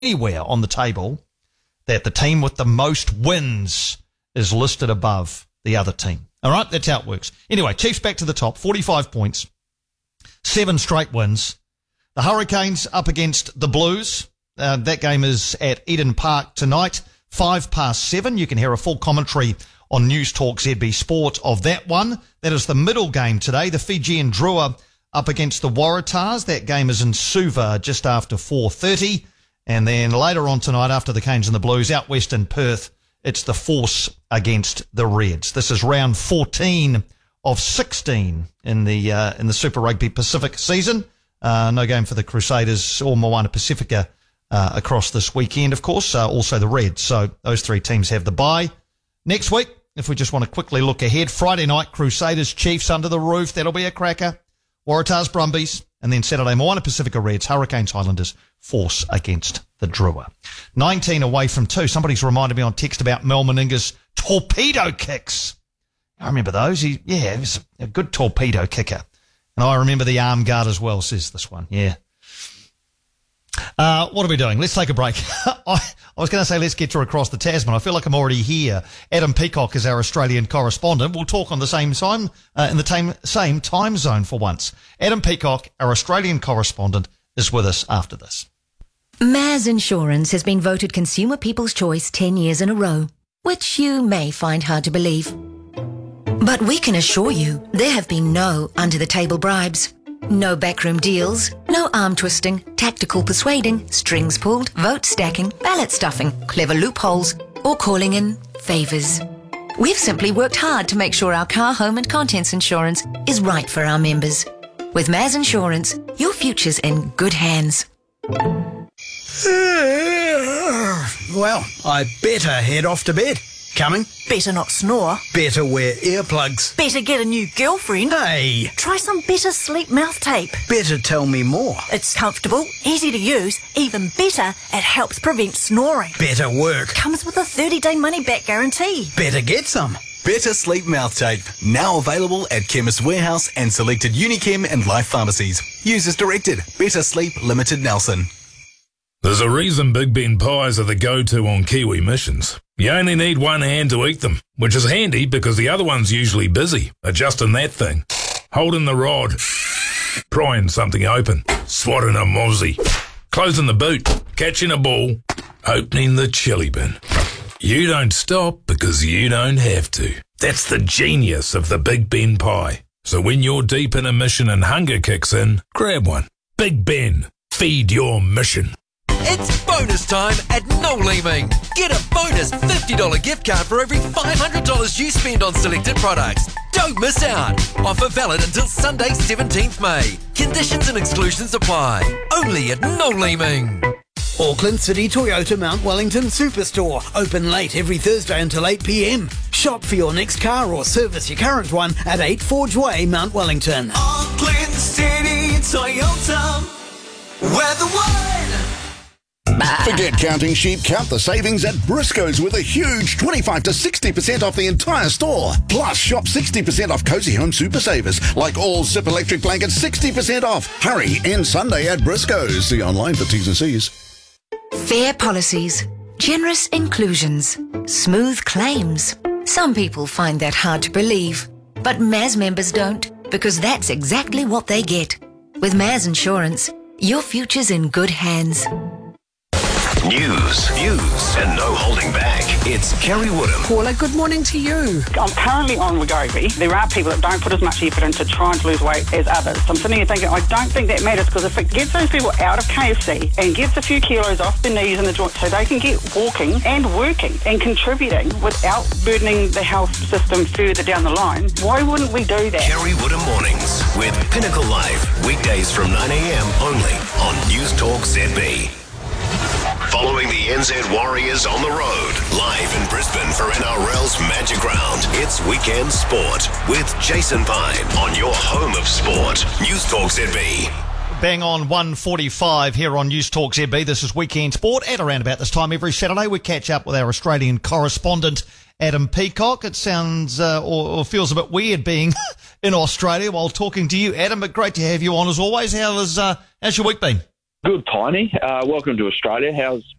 anywhere on the table that the team with the most wins is listed above the other team. All right, that's how it works. Anyway, Chiefs back to the top, 45 points, 7 straight wins. The Hurricanes up against the Blues. That game is at Eden Park tonight, 7:05. You can hear a full commentary on News Talk ZB Sport of that one. That is the middle game today. The Fijian Drua up against the Waratahs. That game is in Suva just after 4:30. And then later on tonight, after the Canes and the Blues, out west in Perth, it's the Force against the Reds. This is round 14 of 16 in the Super Rugby Pacific season. No game for the Crusaders or Moana Pacifica across this weekend, of course. Also the Reds. So those 3 teams have the bye. Next week, if we just want to quickly look ahead, Friday night, Crusaders, Chiefs under the roof. That'll be a cracker. Waratahs, Brumbies. And then Saturday, Moana Pacifica Reds, Hurricanes, Highlanders, Force against the Drua. 19 away from 2. Somebody's reminded me on text about Mel Meninga's torpedo kicks. I remember those. He was a good torpedo kicker. And I remember the arm guard as well, says this one. Yeah. What are we doing? Let's take a break. I was going to say let's get to Across the Tasman. I feel like I'm already here. Adam Peacock is our Australian correspondent. We'll talk on the same time, in the same time zone for once. Adam Peacock, our Australian correspondent, is with us after this. Maz Insurance has been voted Consumer People's Choice 10 years in a row, which you may find hard to believe. But we can assure you there have been no under-the-table bribes. No backroom deals, no arm twisting, tactical persuading, strings pulled, vote stacking, ballot stuffing, clever loopholes, or calling in favours. We've simply worked hard to make sure our car, home and contents insurance is right for our members. With Maz Insurance, your future's in good hands. Well, I better head off to bed. Coming? Better not snore. Better wear earplugs. Better get a new girlfriend. Hey! Try some Better Sleep mouth tape. Better tell me more. It's comfortable, easy to use, even better, it helps prevent snoring. Better work. Comes with a 30-day money-back guarantee. Better get some. Better Sleep Mouth Tape. Now available at Chemist Warehouse and selected Unichem and Life pharmacies. Use as directed. Better Sleep Limited Nelson. There's a reason Big Ben pies are the go-to on Kiwi missions. You only need one hand to eat them, which is handy because the other one's usually busy adjusting that thing, holding the rod, prying something open, swatting a mozzie, closing the boot, catching a ball, opening the chili bin. You don't stop because you don't have to. That's the genius of the Big Ben pie. So when you're deep in a mission and hunger kicks in, grab one. Big Ben. Feed your mission. It's bonus time at Noel Leeming. Get a bonus $50 gift card for every $500 you spend on selected products. Don't miss out. Offer valid until Sunday, 17th May. Conditions and exclusions apply. Only at Noel Leeming. Auckland City Toyota Mount Wellington Superstore. Open late every Thursday until 8 p.m. Shop for your next car or service your current one at 8 Forge Way, Mount Wellington. Auckland City Toyota. We're the one. Forget counting sheep, count the savings at Briscoe's with a huge 25 to 60% off the entire store. Plus, shop 60% off Cozy Home Super Savers, like all Zip electric blankets, 60% off. Hurry, end Sunday at Briscoe's. See online for T's and C's. Fair policies, generous inclusions, smooth claims. Some people find that hard to believe, but Maz members don't, because that's exactly what they get. With Maz Insurance, your future's in good hands. News, views, and no holding back. It's Kerry Woodham. Paula, good morning to you. I'm currently on Wegovy. There are people that don't put as much effort into trying to lose weight as others. So I'm sitting here thinking, I don't think that matters, because if it gets those people out of KFC and gets a few kilos off their knees and the joints so they can get walking and working and contributing without burdening the health system further down the line, why wouldn't we do that? Kerry Woodham Mornings with Pinnacle Live. Weekdays from 9 a.m. only on News Talk ZB. Following the NZ Warriors on the road, live in Brisbane for NRL's Magic Round. It's Weekend Sport with Jason Pine on your home of sport. News Talk ZB. Bang on 1:45 here on News Talk ZB. This is Weekend Sport. At around about this time every Saturday, we catch up with our Australian correspondent, Adam Peacock. It sounds or feels a bit weird being in Australia while talking to you, Adam, but great to have you on as always. How's your week been? Good, Piney. Welcome to Australia. How's